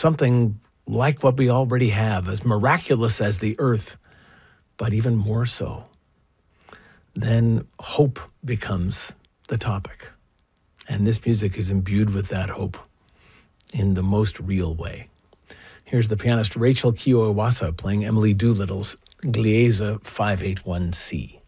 something like what we already have, as miraculous as the earth, but even more so, then hope becomes the topic. And this music is imbued with that hope in the most real way. Here's the pianist Rachel Kiyo Iwasa playing Emily Doolittle's Gliese 581C.